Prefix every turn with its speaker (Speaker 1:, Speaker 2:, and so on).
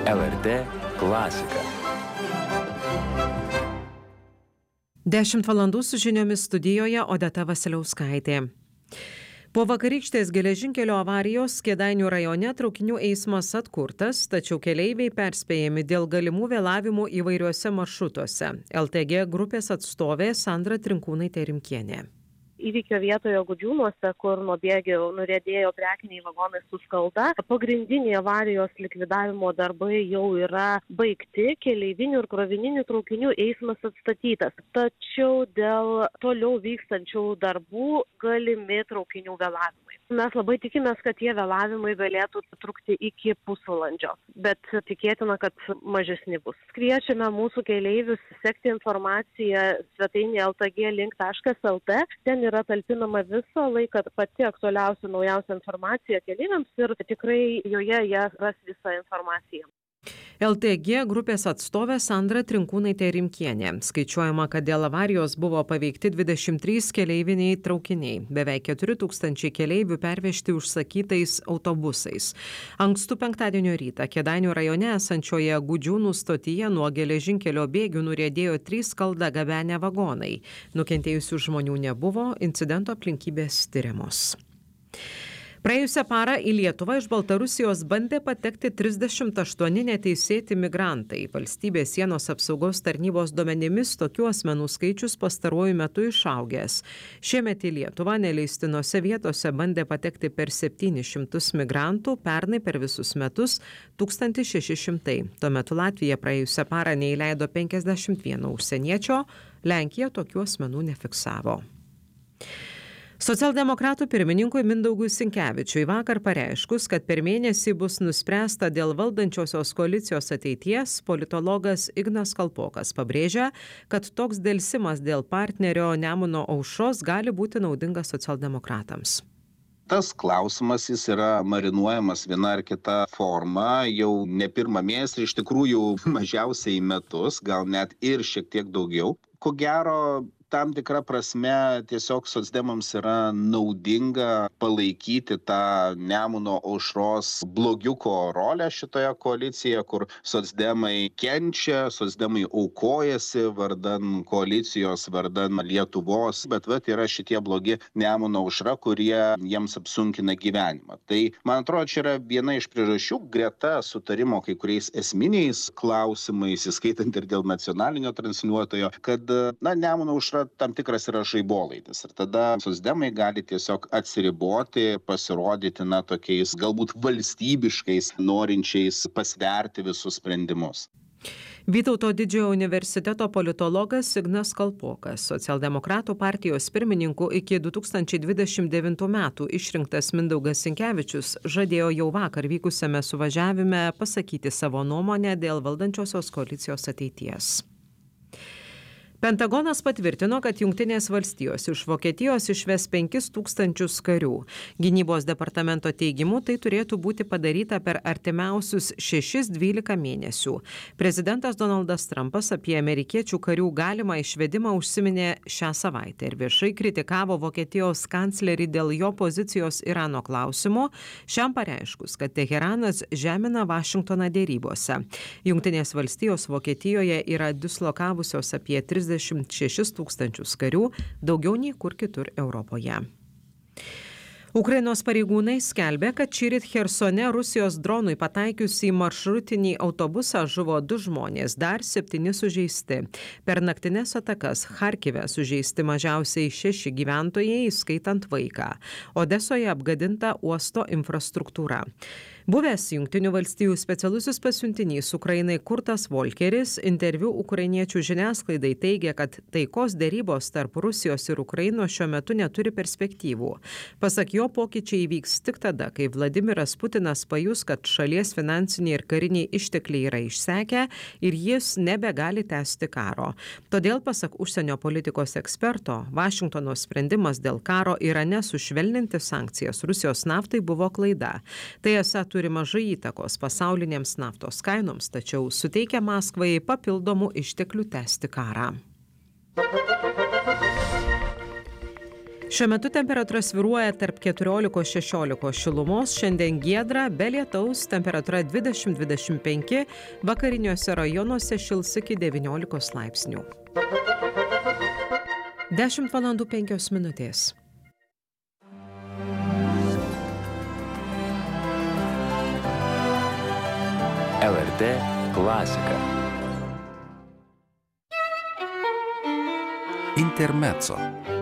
Speaker 1: LRT klasika.
Speaker 2: 10 valandų su žiniomis studijoje Odeta Vasiliauskaitė. Po vakarykštės geležinkelio avarijos Kėdainių rajone traukinių eismas atkurtas, tačiau keleiviai perspėjami dėl galimų vėlavimų įvairiuose maršrutuose. LTG grupės atstovė Sandra Trinkūnaitė Rimkienė.
Speaker 3: Įvykio vietoje Gudžiūnuose, kur nuo bėgių nuriedėjo prekiniai vagonai su skalda, pagrindiniai avarijos likvidavimo darbai jau yra baigti, keleivinių ir krovininių traukinių eismas atstatytas. Tačiau dėl toliau vykstančių darbų galimi traukinių vėlavimai. Mes labai tikimės, kad tie vėlavimai galėtų trukti iki pusvalandžio, bet tikėtina, kad mažesni bus. Kviečiame mūsų keleivius sekti informaciją svetainėje ltglink.lt. Ten yra talpinama visą laiką pati aktualiausia naujausia informacija keleiviams ir tikrai joje jie ras visą informaciją.
Speaker 2: LTG grupės atstovė Sandra Trinkūnaitė Rimkienė. Skaičiuojama, kad dėl avarijos buvo paveikti 23 keleiviniai traukiniai. Beveik 4000 keleivių pervežti užsakytais autobusais. Ankstų penktadienio rytą Kėdainių rajone esančioje Gudžiūnų stotyje nuo geležinkelio bėgių nuriedėjo 3 skaldą gabenę vagonai. Nukentėjusių žmonių nebuvo, incidento aplinkybės tiriamos. Praėjusią parą į Lietuvą iš Baltarusijos bandė patekti 38 neteisėti migrantai. Valstybės sienos apsaugos tarnybos duomenimis tokių asmenų skaičius pastaruoju metu išaugęs. Šiemet į Lietuvą neleistinose vietose bandė patekti per 700 migrantų, pernai per visus metus 1600. Tuo metu Latvija praėjusią parą neįleido 51 užsieniečio, Lenkija tokių asmenų nefiksavo. Socialdemokratų pirmininkui Mindaugui Sinkevičiui vakar pareiškus, kad per mėnesį bus nuspręsta dėl valdančiosios koalicijos ateities, politologas Ignas Kalpokas pabrėžia, kad toks delsimas dėl partnerio Nemuno Aušros gali būti naudingas socialdemokratams.
Speaker 4: Tas klausimas jis yra marinuojamas viena ar kita forma jau ne pirmą mėnesį, iš tikrųjų mažiausiai metus, gal net ir šiek tiek daugiau. Ko gero, tam tikra prasme tiesiog socdemams yra naudinga palaikyti tą Nemuno Aušros blogiuko rolę šitoje koalicijoje, kur socdemai kenčia, socdemai aukojasi vardan koalicijos, vardan Lietuvos, bet yra šitie blogi Nemuno Aušra, kurie jiems apsunkina gyvenimą. Tai, man atrodo, čia yra viena iš priežasčių greta sutarimo kai kuriais esminiais klausimais, įskaitant ir dėl nacionalinio transliuotojo, kad Nemuno Aušra tam tikras yra žaibolaidis ir tada socdemai gali tiesiog atsiriboti, pasirodyti tokiais galbūt valstybiškais, norinčiais pasverti visus sprendimus.
Speaker 2: Vytauto Didžiojo universiteto politologas Ignas Kalpokas, socialdemokratų partijos pirmininku iki 2029 metų išrinktas Mindaugas Sinkevičius, žadėjo jau vakar vykusiame suvažiavime pasakyti savo nuomonę dėl valdančiosios koalicijos ateities. Pentagonas patvirtino, kad Jungtinės valstijos iš Vokietijos išves 5000 karių. Gynybos departamento teigimu tai turėtų būti padaryta per artimiausius 6-12 mėnesių. Prezidentas Donaldas Trumpas apie amerikiečių karių galimą išvedimą užsiminė šią savaitę ir viešai kritikavo Vokietijos kanclerį dėl jo pozicijos Irano klausimu, šiam pareiškus, kad Teheranas žemina Vašingtoną dėrybose. Jungtinės valstijos Vokietijoje yra dislokavusios apie 36 000 karių, daugiau nei kur kitur Europoje. Ukrainos pareigūnai skelbė, kad šįryt Chersone Rusijos dronui pataikius į maršrutinį autobusą žuvo 2 žmonės, dar 7 sužeisti. Per naktines atakas Charkive sužeisti mažiausiai 6 gyventojai, įskaitant vaiką. Odesoje apgadinta uosto infrastruktūra. Buvęs Jungtinių valstijų specialusis pasiuntinys Ukrainai Kurtas Volkeris interviu ukrainiečių žiniasklaidai teigia, kad taikos derybos tarp Rusijos ir Ukrainos šiuo metu neturi perspektyvų. Pasak jo, pokyčiai įvyks tik tada, kai Vladimiras Putinas pajus, kad šalies finansiniai ir kariniai ištekliai yra išsekę ir jis nebegali tęsti karo. Todėl, pasak užsienio politikos eksperto, Vašingtono sprendimas dėl karo Irane sušvelninti sankcijas Rusijos naftai buvo klaida. Tai esą turi mažai įtakos pasaulinėms naftos kainoms, tačiau suteikia Maskvai papildomų išteklių tęsti karą. Šiuo metu temperatūra svyruoja tarp 14-16 šilumos, šiandien giedra, be lietaus, temperatūra 20-25, vakariniuose rajonuose šils iki 19 laipsnių. 10:05.
Speaker 1: LRT klasika.
Speaker 5: Intermezzo.